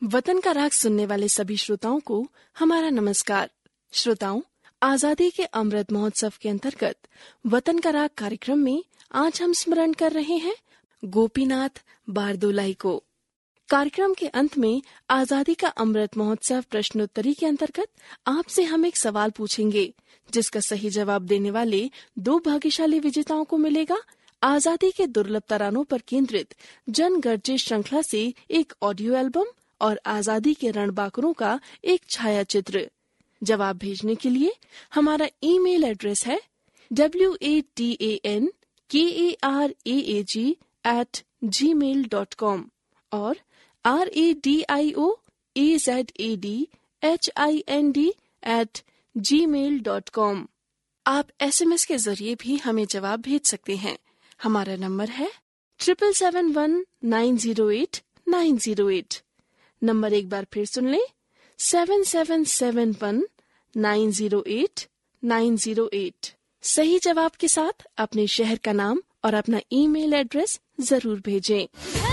वतन का राग सुनने वाले सभी श्रोताओं को हमारा नमस्कार। श्रोताओं, आजादी के अमृत महोत्सव के अंतर्गत वतन का राग कार्यक्रम में आज हम स्मरण कर रहे हैं गोपीनाथ बारदोलाई को। कार्यक्रम के अंत में आजादी का अमृत महोत्सव प्रश्नोत्तरी के अंतर्गत आपसे हम एक सवाल पूछेंगे, जिसका सही जवाब देने वाले 2 भाग्यशाली विजेताओं को मिलेगा आजादी के दुर्लभ तरानों पर केंद्रित जन गर्जिश श्रृंखला से एक ऑडियो एल्बम और आजादी के रणबांकुरों का एक छायाचित्र। जवाब भेजने के लिए हमारा ईमेल एड्रेस है watankarag@gmail.com और radioazadhind@gmail.com। आप SMS के जरिए भी हमें जवाब भेज सकते हैं। हमारा नंबर है 7771908908। नंबर एक बार फिर सुन लें, 7771908908। सही जवाब के साथ अपने शहर का नाम और अपना ईमेल एड्रेस जरूर भेजें।